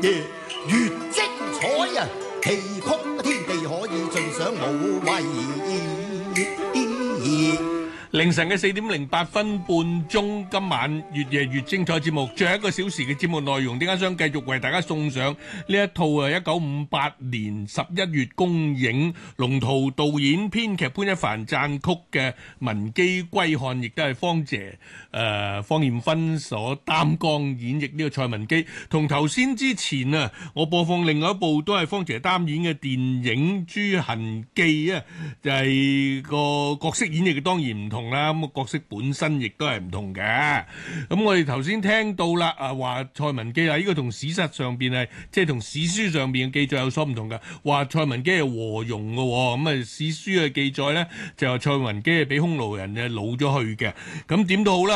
越精彩啊！奇曲天地可以盡享無畏。 凌晨嘅4:08，半鐘，今晚越夜越精彩節目，最後1個小時嘅節目內容，點解想繼續為大家送上呢一套1958年11月公映，龍圖導演、編劇潘一帆撰曲嘅《文姬歸漢》，亦都係方艷芬所擔綱演繹呢個蔡文姬。同頭先之前啊，我播放另外一部都係方姐擔演嘅電影《朱痕記》啊，就係個角色演繹嘅當然唔同啦，咁角色本身亦都係唔同嘅。咁我哋頭先聽到啦，話蔡文姬啊，呢個同史實上邊係即係同史書上邊嘅記載有所唔同嘅，話蔡文姬係和庸嘅，咁啊史書嘅記載咧就話蔡文姬係俾匈奴人老咗去嘅。咁點都好啦。